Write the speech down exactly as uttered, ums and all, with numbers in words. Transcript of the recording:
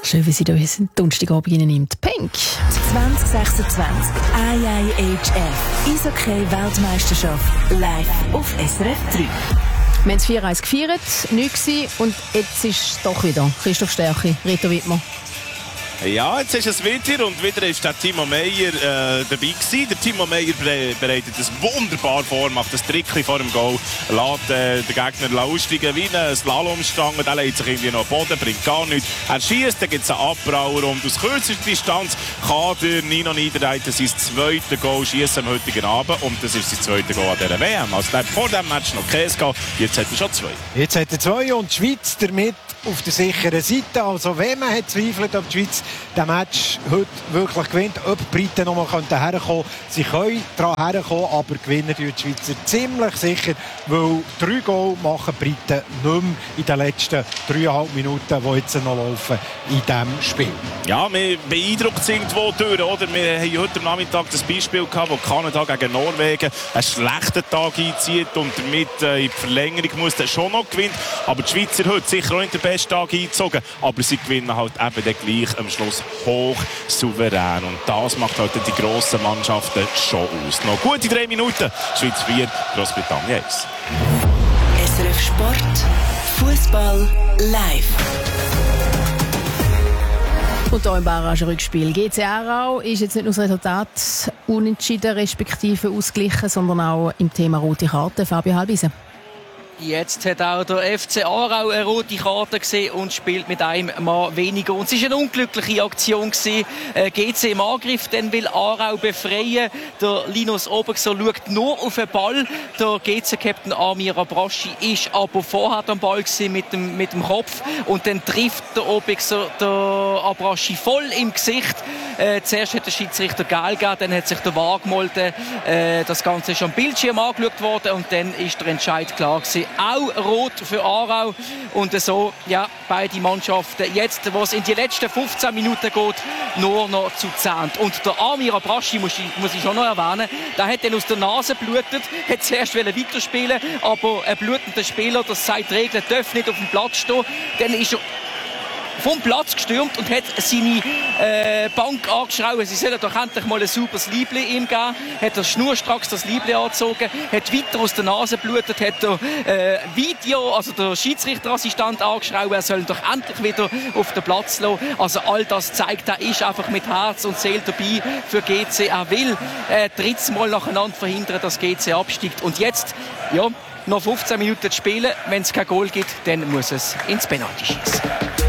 Schön, wie sie da unseren Donnerstagabend nimmt. Pink. zwanzig sechsundzwanzig I I H F Eishockey-Weltmeisterschaft live auf S R F drei. Wir haben das vier eins gefeiert, nichts gewesen, und jetzt ist es doch wieder. Christoph Stärchi, Reto Wittmer. Ja, jetzt ist es wieder und wieder ist der Timo Meyer äh, dabei gewesen. Der Timo Meyer bereitet es wunderbar vor, macht das Trickchen vor dem Goal, lässt äh, den Gegner aussteigen wie eine Slalomstange. Der legt sich irgendwie noch am Boden, bringt gar nichts. Er schießt, dann gibt es einen Abbrauer und aus kürzester Distanz kann der Nino Niederreiter sein zweites Goal schießen am heutigen Abend und das ist sein zweites Goal an dieser W M. Also der hat vor diesem Match noch Käse gehabt, jetzt hat er schon zwei. Jetzt hat er zwei und die Schweiz damit auf der sicheren Seite. Also wenn man hat zweifelt, ob die Schweiz den Match heute wirklich gewinnt, ob die Briten noch mal herkommen können. Sie können daran herkommen, aber gewinnen die Schweizer ziemlich sicher, weil drei Goal machen die Briten nicht mehr in den letzten dreieinhalb Minuten, die jetzt noch laufen in diesem Spiel. Ja, wir beeindruckt sind wo durch, oder? Wir haben heute am Nachmittag das Beispiel gehabt, wo Kanada gegen Norwegen einen schlechten Tag einzieht und damit äh, in die Verlängerung muss der schon noch gewinnen. Aber die Schweizer heute sicher auch nicht den besten Tag eingezogen, aber sie gewinnen halt eben dann gleich am Schluss hoch souverän. Und das macht halt die grossen Mannschaften schon aus. Noch gute drei Minuten. Schweiz vier, Großbritannien eins. S R F Sport, Fußball live. Und hier im Barrage-Rückspiel. G C Aarau ist jetzt nicht nur das Resultat unentschieden respektive ausgeglichen, sondern auch im Thema rote Karte. Fabio Halbisen. Jetzt hat auch der F C Aarau eine rote Karte gesehen und spielt mit einem Mann weniger. Und es war eine unglückliche Aktion gewesen. G C im Angriff, dann will Aarau befreien. Der Linus Obergser schaut nur auf den Ball. Der G C-Captain Amir Abraschi ist aber vorher am Ball gewesen mit dem, mit dem Kopf. Und dann trifft der Obergser der Abraschi voll im Gesicht. Äh, zuerst hat der Schiedsrichter gelb gegeben, dann hat sich der V A R gemolden. Äh, das Ganze ist am Bildschirm angeschaut worden und dann ist der Entscheid klar gewesen. Auch rot für Aarau. Und so, ja, beide Mannschaften jetzt, wo es in die letzten fünfzehn Minuten geht, nur noch zu zehn. Und der Amir Abraschi, muss ich, muss ich schon noch erwähnen, der hat dann aus der Nase blutet, hat zuerst weiterspielen, aber ein blutender Spieler, das sagt die Regel, darf nicht auf dem Platz stehen. Dann ist er vom Platz gestürmt und hat seine äh, Bank angeschrien, sie sollen doch endlich mal ein sauberes Liebli ihm geben. Hat er schnurstracks das Liebli angezogen, hat weiter aus der Nase blutet, hat er äh, Video, also der Schiedsrichterassistent angeschrien, er soll doch endlich wieder auf den Platz lassen. Also all das zeigt, er ist einfach mit Herz und Seele dabei für G C. Er will äh, drittes Mal nacheinander verhindern, dass G C absteigt. Und jetzt, ja, noch fünfzehn Minuten zu spielen. Wenn es kein Goal gibt, dann muss es ins Penalty schießen.